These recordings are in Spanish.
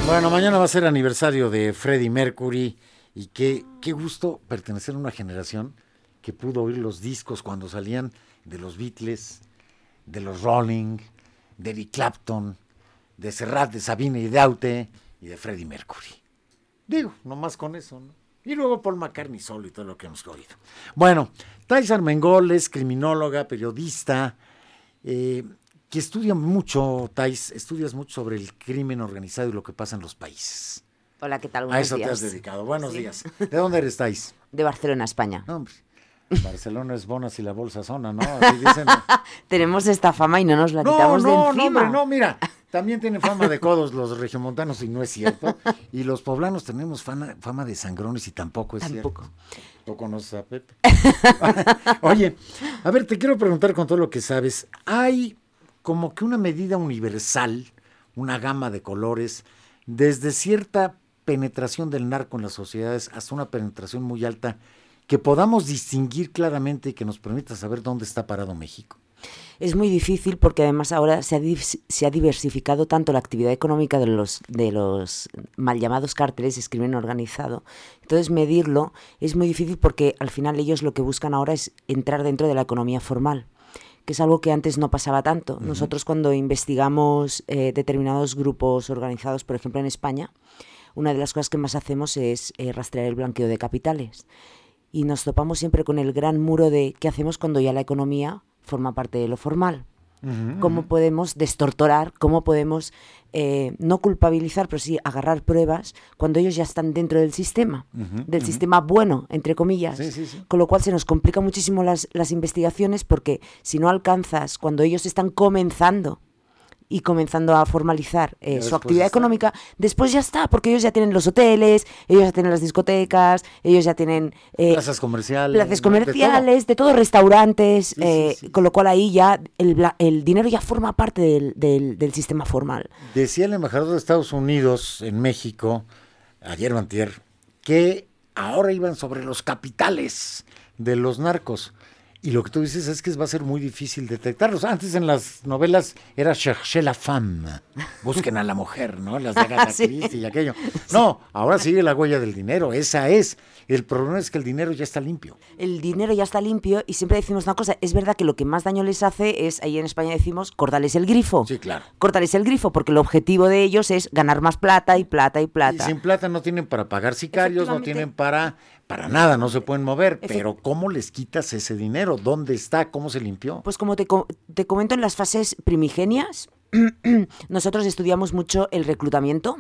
Bueno, mañana va a ser aniversario de Freddie Mercury y qué gusto pertenecer a una generación que pudo oír los discos cuando salían de los Beatles, de los Rolling, de Eric Clapton, de Serrat, de Sabina y de Aute y de Freddie Mercury. Digo, nomás con eso, ¿no? Y luego Paul McCartney solo y todo lo que hemos oído. Bueno, Thais Armengol es criminóloga, periodista, que estudia mucho, Thais, estudias mucho sobre el crimen organizado y lo que pasa en los países. Hola, ¿qué tal? A Buenos eso días. te has dedicado. Buenos Sí. días. ¿De dónde eres, Thais? De Barcelona, España. No, hombre, Barcelona es Bonas y la bolsa zona, ¿no? Así dicen. Tenemos esta fama y no nos la No, quitamos de no, encima. hombre, no, mira, también tienen fama de codos los regiomontanos y no es cierto. Y los poblanos tenemos fama de sangrones y tampoco es cierto. ¿Tú conoces a Pepe? Oye, a ver, te quiero preguntar con todo lo que sabes, ¿hay como que una medida universal, una gama de colores, desde cierta penetración del narco en las sociedades hasta una penetración muy alta, que podamos distinguir claramente y que nos permita saber dónde está parado México? Es muy difícil porque además ahora se ha diversificado tanto la actividad económica de los mal llamados cárteles, es crimen organizado. Entonces medirlo es muy difícil porque al final ellos lo que buscan ahora es entrar dentro de la economía formal, que es algo que antes no pasaba tanto. Uh-huh. Nosotros cuando investigamos determinados grupos organizados, por ejemplo en España, una de las cosas que más hacemos es rastrear el blanqueo de capitales. Y nos topamos siempre con el gran muro de qué hacemos cuando ya la economía forma parte de lo formal. Uh-huh. Cómo podemos destortorar, cómo podemos no culpabilizar, pero sí agarrar pruebas cuando ellos ya están dentro del sistema, sistema bueno, entre comillas. Sí. Con lo cual se nos complica muchísimo las investigaciones porque si no alcanzas cuando ellos están comenzando a formalizar su actividad económica, después ya está, porque ellos ya tienen los hoteles, ellos ya tienen las discotecas, ellos ya tienen plazas comerciales, de todos restaurantes, sí. Con lo cual ahí ya el dinero ya forma parte del sistema formal. Decía el embajador de Estados Unidos en México, ayer o antier, que ahora iban sobre los capitales de los narcos. Y lo que tú dices es que va a ser muy difícil detectarlos. Antes en las novelas era chercher la femme, busquen a la mujer, ¿no? Las de Agatha Christie y aquello. No, ahora sigue la huella del dinero, esa es. El problema es que el dinero ya está limpio. El dinero ya está limpio y siempre decimos una cosa, es verdad que lo que más daño les hace es, ahí en España decimos, cortarles el grifo. Sí, claro. Cortarles el grifo, porque el objetivo de ellos es ganar más plata y plata y plata. Y sin plata no tienen para pagar sicarios, no tienen para nada, no se pueden mover. Pero ¿cómo les quitas ese dinero? ¿Dónde está? ¿Cómo se limpió? Pues como te comento, en las fases primigenias, nosotros estudiamos mucho el reclutamiento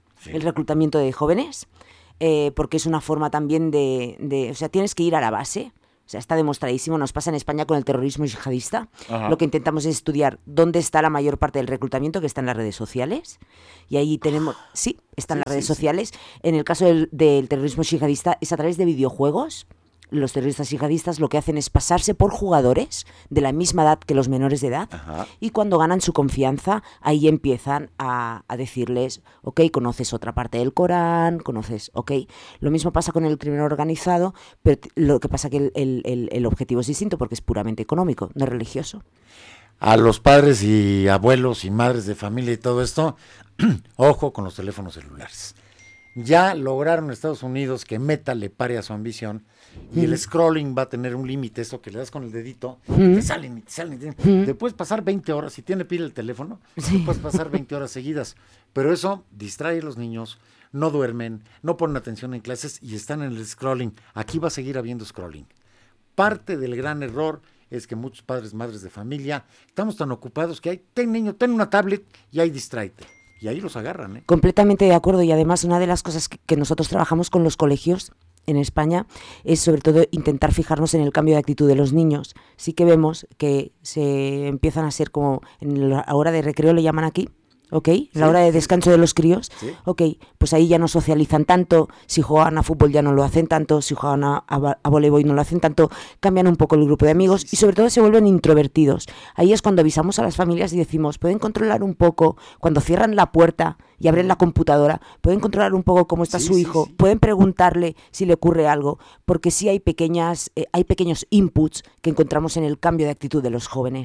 de jóvenes, porque es una forma también o sea, tienes que ir a la base. O sea, está demostradísimo, nos pasa en España con el terrorismo yihadista. Ajá. Lo que intentamos es estudiar dónde está la mayor parte del reclutamiento, que está en las redes sociales. Y ahí tenemos, está en las redes sociales. En el caso del terrorismo yihadista es a través de videojuegos. Los terroristas yihadistas lo que hacen es pasarse por jugadores de la misma edad que los menores de edad. Ajá. Y cuando ganan su confianza, ahí empiezan a decirles, ok, conoces otra parte del Corán, Lo mismo pasa con el crimen organizado, pero lo que pasa que el objetivo es distinto porque es puramente económico, no religioso. A los padres y abuelos y madres de familia y todo esto, ojo con los teléfonos celulares. Ya lograron en Estados Unidos que Meta le pare a su ambición y el scrolling va a tener un límite, eso que le das con el dedito, te salen. Te puedes pasar 20 horas, si tiene pila el teléfono, te puedes pasar 20 horas seguidas, pero eso distrae a los niños, no duermen, no ponen atención en clases y están en el scrolling. Aquí va a seguir habiendo scrolling. Parte del gran error es que muchos padres, madres de familia, estamos tan ocupados que ten una tablet y ahí distráete. Y ahí los agarran, ¿eh? Completamente de acuerdo. Y además una de las cosas que nosotros trabajamos con los colegios en España es sobre todo intentar fijarnos en el cambio de actitud de los niños. Sí que vemos que se empiezan a ser como en la hora de recreo le llaman aquí, ¿ok? La hora de descanso de los críos, ok, pues ahí ya no socializan tanto, si juegan a fútbol ya no lo hacen tanto, si juegan a voleibol no lo hacen tanto, cambian un poco el grupo de amigos y sobre todo se vuelven introvertidos. Ahí es cuando avisamos a las familias y decimos, pueden controlar un poco, cuando cierran la puerta y abren la computadora, pueden controlar un poco cómo está su hijo, pueden preguntarle si le ocurre algo, porque sí hay pequeños inputs que encontramos en el cambio de actitud de los jóvenes.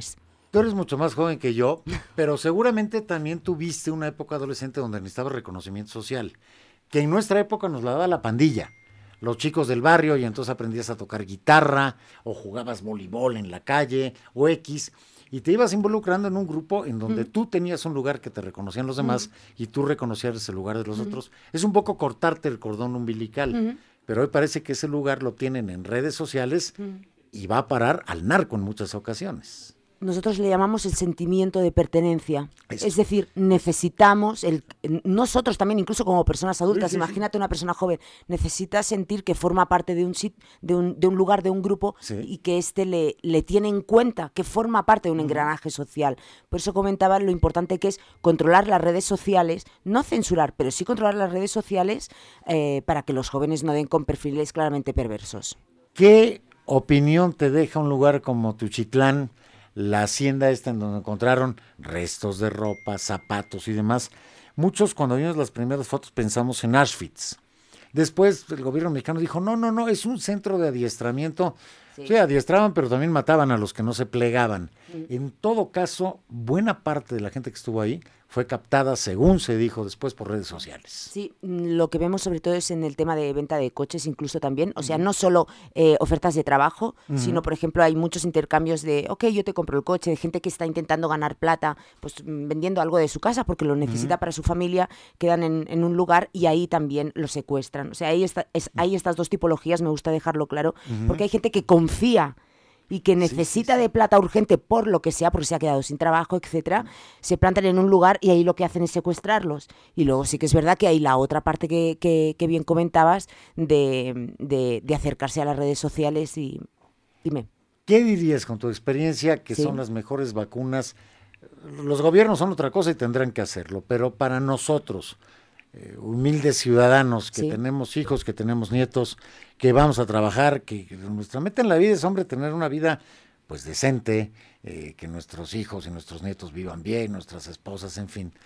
Tú eres mucho más joven que yo, pero seguramente también tuviste una época adolescente donde necesitabas reconocimiento social, que en nuestra época nos la daba la pandilla, los chicos del barrio, y entonces aprendías a tocar guitarra, o jugabas voleibol en la calle, o X, y te ibas involucrando en un grupo en donde tú tenías un lugar que te reconocían los demás, y tú reconocías el lugar de los otros. Es un poco cortarte el cordón umbilical, pero hoy parece que ese lugar lo tienen en redes sociales y va a parar al narco en muchas ocasiones. Nosotros le llamamos el sentimiento de pertenencia. Eso. Es decir, necesitamos, nosotros también, incluso como personas adultas, imagínate una persona joven, necesita sentir que forma parte de un lugar, de un grupo, y que le tiene en cuenta, que forma parte de un engranaje social. Por eso comentaba lo importante que es controlar las redes sociales, no censurar, pero sí controlar las redes sociales para que los jóvenes no den con perfiles claramente perversos. ¿Qué opinión te deja un lugar como Tuchitlán, la hacienda esta en donde encontraron restos de ropa, zapatos y demás? Muchos, cuando vimos las primeras fotos, pensamos en Auschwitz. Después el gobierno mexicano dijo, no, es un centro de adiestramiento. Sí, adiestraban, pero también mataban a los que no se plegaban. En todo caso, buena parte de la gente que estuvo ahí fue captada, según se dijo después, por redes sociales. Sí, lo que vemos sobre todo es en el tema de venta de coches, incluso también, o sea, no solo ofertas de trabajo, sino, por ejemplo, hay muchos intercambios de, yo te compro el coche, de gente que está intentando ganar plata, pues vendiendo algo de su casa porque lo necesita para su familia, quedan en un lugar y ahí también lo secuestran. O sea, hay estas dos tipologías, me gusta dejarlo claro, porque hay gente que confía y que necesita de plata urgente por lo que sea, porque se ha quedado sin trabajo, etcétera, se plantan en un lugar y ahí lo que hacen es secuestrarlos. Y luego sí que es verdad que hay la otra parte que bien comentabas de acercarse a las redes sociales y... Dime. ¿Qué dirías con tu experiencia que son las mejores vacunas? Los gobiernos son otra cosa y tendrán que hacerlo, pero para nosotros, humildes ciudadanos que tenemos hijos, que tenemos nietos, que vamos a trabajar, que nuestra meta en la vida es, hombre, tener una vida pues decente, que nuestros hijos y nuestros nietos vivan bien, nuestras esposas, en fin.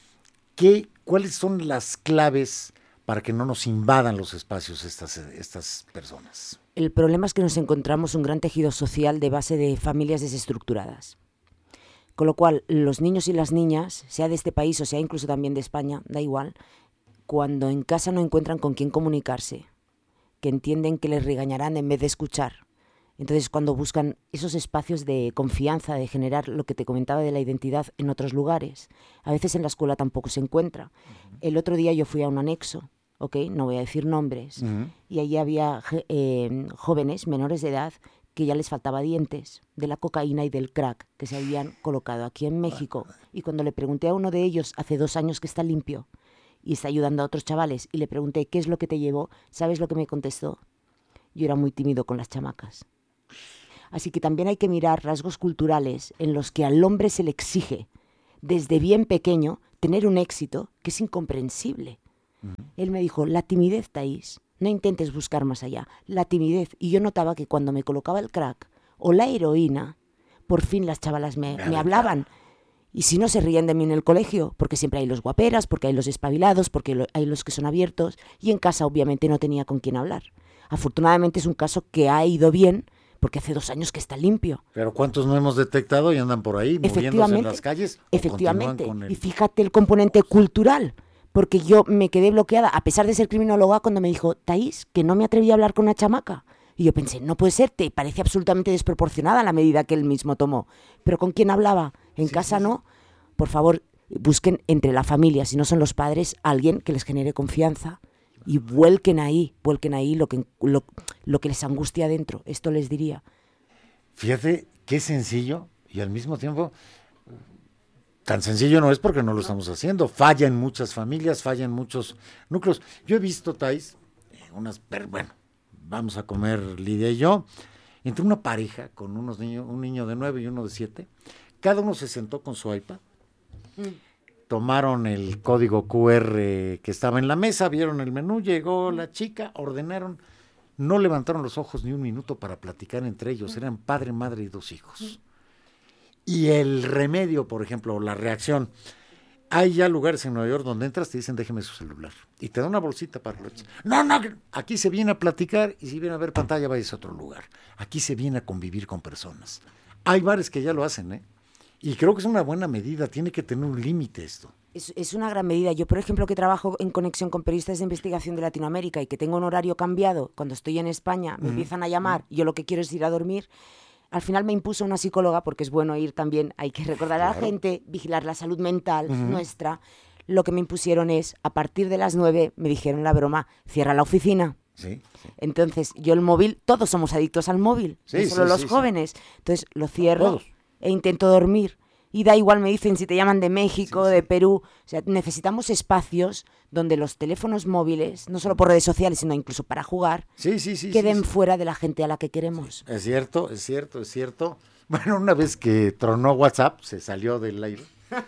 ¿Cuáles son las claves para que no nos invadan los espacios estas personas? El problema es que nos encontramos un gran tejido social de base de familias desestructuradas. Con lo cual, los niños y las niñas, sea de este país o sea incluso también de España, da igual, cuando en casa no encuentran con quién comunicarse, que entienden que les regañarán en vez de escuchar. Entonces, cuando buscan esos espacios de confianza, de generar lo que te comentaba de la identidad en otros lugares, a veces en la escuela tampoco se encuentra. El otro día yo fui a un anexo, no voy a decir nombres, y allí había jóvenes menores de edad que ya les faltaba dientes de la cocaína y del crack que se habían colocado aquí en México. Y cuando le pregunté a uno de ellos, hace 2 años que está limpio y está ayudando a otros chavales, y le pregunté, ¿qué es lo que te llevó? ¿Sabes lo que me contestó? Yo era muy tímido con las chamacas. Así que también hay que mirar rasgos culturales en los que al hombre se le exige, desde bien pequeño, tener un éxito que es incomprensible. Él me dijo, la timidez, Thaís, no intentes buscar más allá, la timidez. Y yo notaba que cuando me colocaba el crack o la heroína, por fin las chavalas me hablaban. Y si no, se ríen de mí en el colegio, porque siempre hay los guaperas, porque hay los espabilados, porque hay los que son abiertos, y en casa obviamente no tenía con quién hablar. Afortunadamente es un caso que ha ido bien, porque hace 2 años que está limpio. Pero ¿cuántos no hemos detectado y andan por ahí moviéndose en las calles? Efectivamente, y fíjate el componente cultural, porque yo me quedé bloqueada, a pesar de ser criminóloga, cuando me dijo, Thaís, que no me atreví a hablar con una chamaca. Y yo pensé, no puede ser, te parece absolutamente desproporcionada la medida que él mismo tomó. ¿Pero con quién hablaba? En casa no. Por favor, busquen entre la familia, si no son los padres, alguien que les genere confianza y vuelquen ahí lo que les angustia dentro. Esto les diría. Fíjate qué sencillo y al mismo tiempo tan sencillo no es porque no lo estamos haciendo. Falla en muchas familias, falla en muchos núcleos. Yo he visto, Thais, bueno, vamos a comer Lidia y yo, entre una pareja con unos niños, un niño de 9 y uno de 7, cada uno se sentó con su iPad, tomaron el código QR que estaba en la mesa, vieron el menú, llegó la chica, ordenaron, no levantaron los ojos ni un minuto para platicar entre ellos, eran padre, madre y 2 hijos. Y el remedio, por ejemplo, la reacción, hay ya lugares en Nueva York donde entras, te dicen déjeme su celular y te da una bolsita para los... No, aquí se viene a platicar y si viene a ver pantalla vayas a otro lugar. Aquí se viene a convivir con personas. Hay bares que ya lo hacen, Y creo que es una buena medida, tiene que tener un límite esto. Es una gran medida. Yo, por ejemplo, que trabajo en conexión con periodistas de investigación de Latinoamérica y que tengo un horario cambiado, cuando estoy en España me empiezan a llamar, yo lo que quiero es ir a dormir. Al final me impuso una psicóloga, porque es bueno ir también, hay que recordar a la gente, vigilar la salud mental nuestra. Lo que me impusieron es, a partir de las 9, me dijeron la broma, cierra la oficina. Sí. Entonces, yo el móvil, todos somos adictos al móvil, no solo los jóvenes. Entonces, lo cierro e intento dormir. Y da igual, me dicen si te llaman de México, de Perú. O sea, necesitamos espacios donde los teléfonos móviles, no solo por redes sociales, sino incluso para jugar, queden fuera de la gente a la que queremos. Es cierto. Bueno, una vez que tronó WhatsApp, se salió del aire.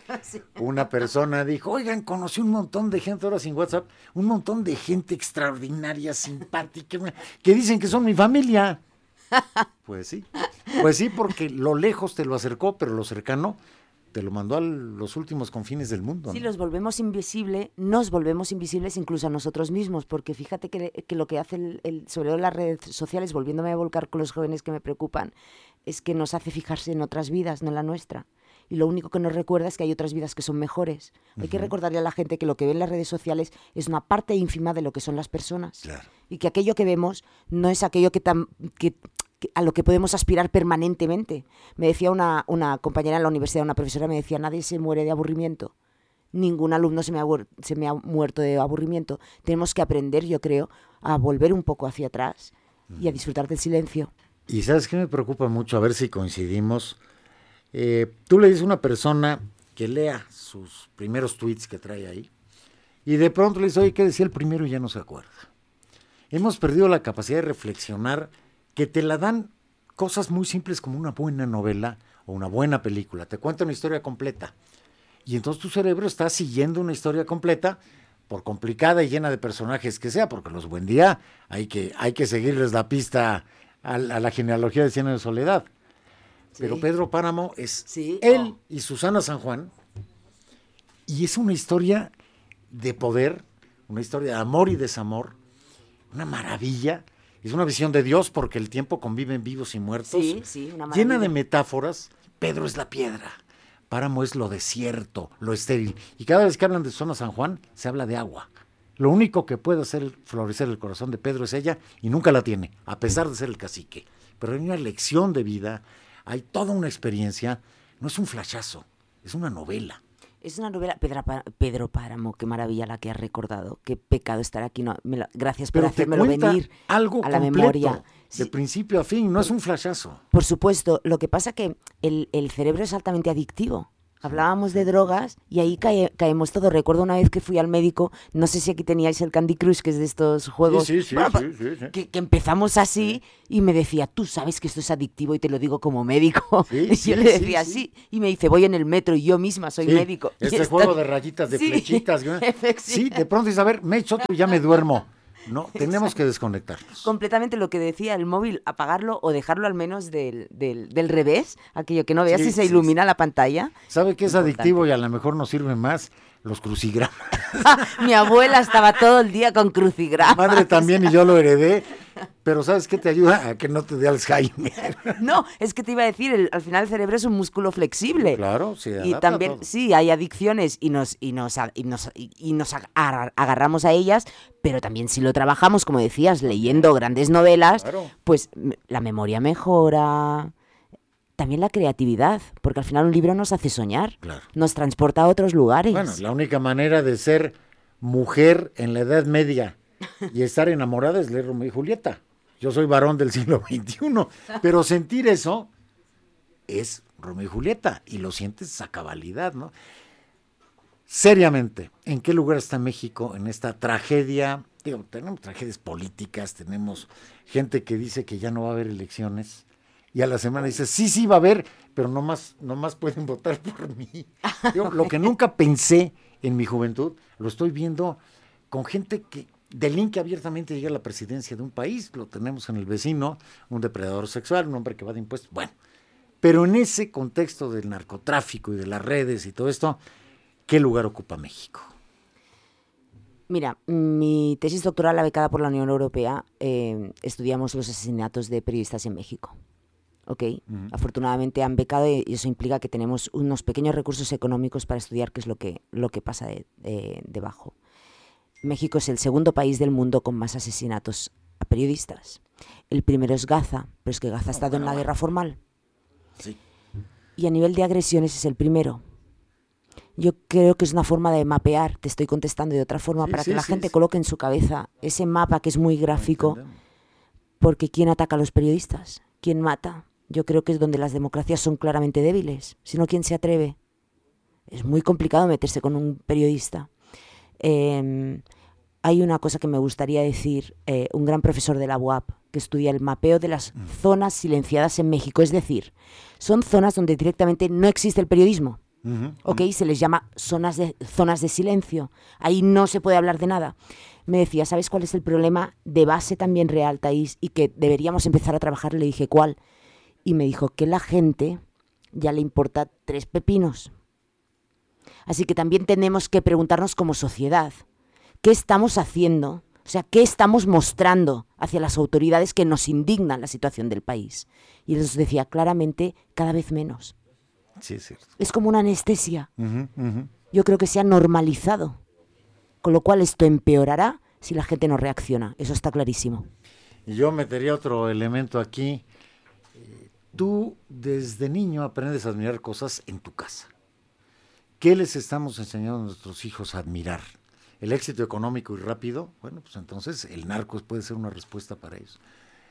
Una persona dijo, oigan, conocí un montón de gente ahora sin WhatsApp, un montón de gente extraordinaria, simpática, que dicen que son mi familia. Pues sí, porque lo lejos te lo acercó, pero lo cercano te lo mandó a los últimos confines del mundo, ¿no? Sí, nos volvemos invisibles incluso a nosotros mismos, porque fíjate que lo que hace sobre todo las redes sociales, volviéndome a volcar con los jóvenes que me preocupan, es que nos hace fijarse en otras vidas, no en la nuestra. Y lo único que nos recuerda es que hay otras vidas que son mejores. Hay que recordarle a la gente que lo que ve en las redes sociales es una parte ínfima de lo que son las personas. Claro. Y que aquello que vemos no es aquello que a lo que podemos aspirar permanentemente. Me decía una compañera en la universidad, una profesora, me decía, nadie se muere de aburrimiento. Ningún alumno se me ha muerto de aburrimiento. Tenemos que aprender, yo creo, a volver un poco hacia atrás y a disfrutar del silencio. Y ¿sabes qué me preocupa mucho? A ver si coincidimos. Tú le dices a una persona que lea sus primeros tweets que trae ahí y de pronto le dices, oye, ¿qué decía el primero? Y ya no se acuerda. Hemos perdido la capacidad de reflexionar, que te la dan cosas muy simples como una buena novela o una buena película. Te cuenta una historia completa y entonces tu cerebro está siguiendo una historia completa, por complicada y llena de personajes que sea, porque los Buen Día hay que seguirles la pista a la genealogía de Cien años de soledad. Pero Pedro Páramo es él y Susana San Juan, y es una historia de poder, una historia de amor y desamor, una maravilla. Es una visión de Dios, porque el tiempo conviven vivos y muertos, una maravilla. Llena de metáforas. Pedro es la piedra, Páramo es lo desierto, lo estéril, y cada vez que hablan de Susana San Juan se habla de agua. Lo único que puede hacer florecer el corazón de Pedro es ella, y nunca la tiene, a pesar de ser el cacique. Pero hay una lección de vida, hay toda una experiencia, no es un flashazo, es una novela. Es una novela, Pedro Páramo, qué maravilla la que has recordado, qué pecado estar aquí. No, gracias por hacérmelo venir algo a la completo, memoria. De principio a fin, no es un flashazo. Por supuesto, lo que pasa que el cerebro es altamente adictivo. Hablábamos de drogas y ahí caemos todos. Recuerdo una vez que fui al médico, no sé si aquí teníais el Candy Crush, que es de estos juegos, sí. Que empezamos así, y me decía, tú sabes que esto es adictivo y te lo digo como médico. Y yo le decía, sí. Y me dice, voy en el metro y yo misma soy médico. Este juego de rayitas, de flechitas. Sí, de pronto dices, a ver, me echo otro y ya me duermo. No, tenemos que desconectarnos. Completamente lo que decía, el móvil, apagarlo o dejarlo al menos del revés, aquello que no veas si se ilumina la pantalla. ¿Sabe qué es adictivo y a lo mejor nos sirve más? Los crucigramas. Mi abuela estaba todo el día con crucigramas. Mi madre también, y yo lo heredé. Pero ¿sabes qué te ayuda? A que no te dé Alzheimer. No, es que te iba a decir, al final el cerebro es un músculo flexible. Claro, sí. Y también, hay adicciones y nos agarramos a ellas, pero también si lo trabajamos, como decías, leyendo grandes novelas, pues la memoria mejora. También la creatividad, porque al final un libro nos hace soñar, nos transporta a otros lugares. Bueno, la única manera de ser mujer en la Edad Media y estar enamorada es leer Romeo y Julieta. Yo soy varón del siglo XXI, pero sentir eso es Romeo y Julieta, y lo sientes a cabalidad, ¿no? Seriamente, ¿en qué lugar está México en esta tragedia? Digo, tenemos tragedias políticas, tenemos gente que dice que ya no va a haber elecciones, y a la semana dice, sí va a haber, pero no más pueden votar por mí. Yo, lo que nunca pensé en mi juventud, lo estoy viendo con gente que delinque abiertamente, llega a la presidencia de un país, lo tenemos en el vecino, un depredador sexual, un hombre que va de impuestos, bueno. Pero en ese contexto del narcotráfico y de las redes y todo esto, ¿qué lugar ocupa México? Mira, mi tesis doctoral, la becada por la Unión Europea, estudiamos los asesinatos de periodistas en México. ¿ok? Afortunadamente han becado y eso implica que tenemos unos pequeños recursos económicos para estudiar qué es lo que pasa debajo. México es el segundo país del mundo con más asesinatos a periodistas. El primero es Gaza, pero es que Gaza ha estado en la guerra formal. Sí. Y a nivel de agresiones es el primero. Yo creo que es una forma de mapear, te estoy contestando de otra forma, para que la gente coloque en su cabeza ese mapa que es muy gráfico, porque ¿quién ataca a los periodistas? ¿Quién mata? Yo creo que es donde las democracias son claramente débiles, si no, ¿quién se atreve? Es muy complicado meterse con un periodista. Hay una cosa que me gustaría decir, un gran profesor de la UAP, que estudia el mapeo de las zonas silenciadas en México, es decir, son zonas donde directamente no existe el periodismo. ¿Ok? Se les llama zonas de silencio. Ahí no se puede hablar de nada. Me decía, ¿sabes cuál es el problema de base también real, Thaís? Y que deberíamos empezar a trabajar. Le dije, ¿cuál? Y me dijo que la gente ya le importa 3 pepinos. Así que también tenemos que preguntarnos como sociedad, ¿qué estamos haciendo? O sea, ¿qué estamos mostrando hacia las autoridades que nos indignan la situación del país? Y les decía claramente, cada vez menos. Sí, es cierto. Es como una anestesia. Yo creo que se ha normalizado. Con lo cual esto empeorará si la gente no reacciona. Eso está clarísimo. Y yo metería otro elemento aquí. Tú desde niño aprendes a admirar cosas en tu casa. ¿Qué les estamos enseñando a nuestros hijos a admirar? ¿El éxito económico y rápido? Bueno, pues entonces el narco puede ser una respuesta para ellos.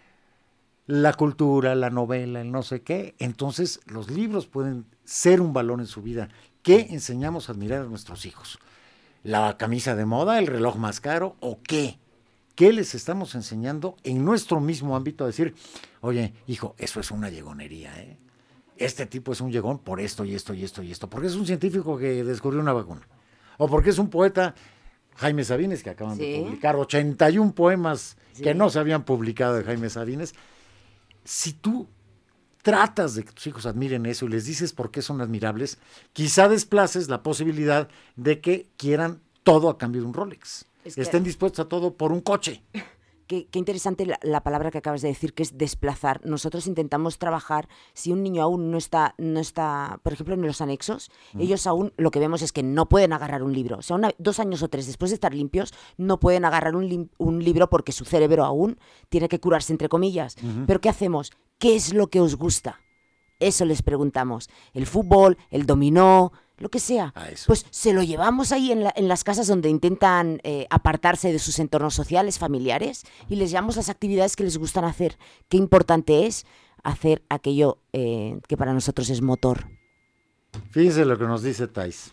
La cultura, la novela, el no sé qué. Entonces los libros pueden ser un valor en su vida. ¿Qué enseñamos a admirar a nuestros hijos? ¿La camisa de moda, el reloj más caro o qué? ¿Qué les estamos enseñando en nuestro mismo ámbito a decir, oye, hijo, eso es una llegonería, ¿eh? Este tipo es un llegón por esto y esto y esto y esto, porque es un científico que descubrió una vacuna, o porque es un poeta, Jaime Sabines, que acaban de publicar 81 poemas que no se habían publicado de Jaime Sabines. Si tú tratas de que tus hijos admiren eso y les dices por qué son admirables, quizá desplaces la posibilidad de que quieran todo a cambio de un Rolex. Estén dispuestos a todo por un coche. Qué interesante la palabra que acabas de decir, que es desplazar. Nosotros intentamos trabajar, si un niño aún no está, por ejemplo, en los anexos, ellos aún lo que vemos es que no pueden agarrar un libro. O sea, 2 años o 3 después de estar limpios, no pueden agarrar un libro porque su cerebro aún tiene que curarse, entre comillas. Pero ¿qué hacemos? ¿Qué es lo que os gusta? Eso les preguntamos. El fútbol, el dominó, lo que sea. Pues se lo llevamos ahí en las casas donde intentan apartarse de sus entornos sociales, familiares, y les llevamos las actividades que les gustan hacer. Qué importante es hacer aquello que para nosotros es motor. Fíjense lo que nos dice Thais.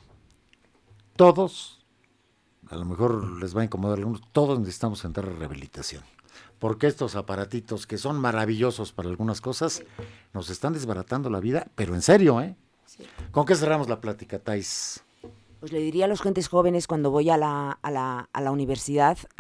Todos, a lo mejor les va a incomodar a algunos, todos necesitamos entrar a rehabilitación. Porque estos aparatitos que son maravillosos para algunas cosas, nos están desbaratando la vida, pero en serio, ¿eh? Sí. ¿Con qué cerramos la plática, Thais? Pues le diría a los gentes jóvenes cuando voy a la universidad,